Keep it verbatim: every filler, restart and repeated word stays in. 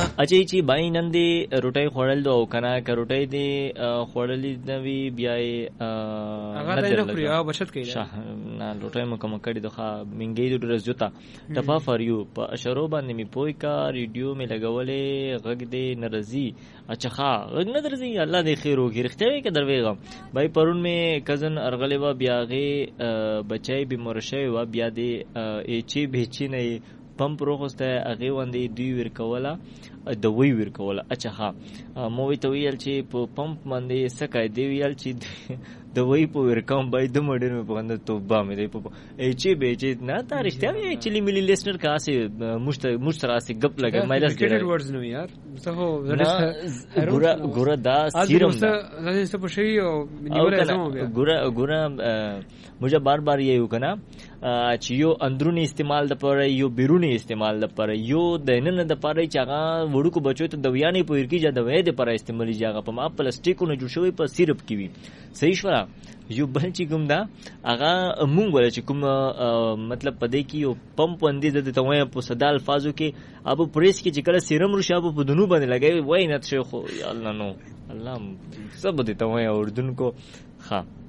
اچي چې بای نن دی روټي خوړل دو کنه ک روټي دی خوړلې نوی بیا هغه نه خوري او بچت کوي نه روټي مکم کړي دغه منګي د ډرس جوتا ټپا فار یو په اشرو باندې می پوي کا ریډیو می لګولې غږ دی نرزي اچھا ښا غږ نه درځي الله دې خیر وکړي رښتیا کې درويغم بای پرون می کزن ارغلې و بیاغه بچای به مرشه و بیا دی ایچي بهچی نه پمپ روغسته هغه باندې دوی ور کوله د وی ور کوله اچھا ها مو وی ته ویل چې په پمپ باندې سکه دی ویل چې د وی په ور کوم بای د مډر په باندې توبه مې دی په ایچي به چې نه تاریخ ته ایچلی ملي لیسنر کا سه مشت مشتراسي غپ لګا مایلس ډیر ورډز نو یار څه هو ګورا ګورا دا سیرم دا څه په شی او نیولای زمو بیا ګورا ګورا مجھے بار بار یې وکنا چې یو اندرونی استعمال د پر یو بیرونی استعمال د پر یو د نن د پر چې هغه وړو کو بچو ته د ویانې په ورکی جا د وې د پر استعمالي جاغه په ما پلاستیکونو جوړ شوی په سیرپ کی وی صحیح شورا یو بل چې کوم دا هغه مونږ ول چې کوم مطلب پدې کې یو پمپ باندې د توې په صدا الفاظو کې ابو پریس کې چې کله سیرم رو شابو په دنو باندې لګوي وای نه څه خو یا الله نو الله سب دې توې اردن کو ها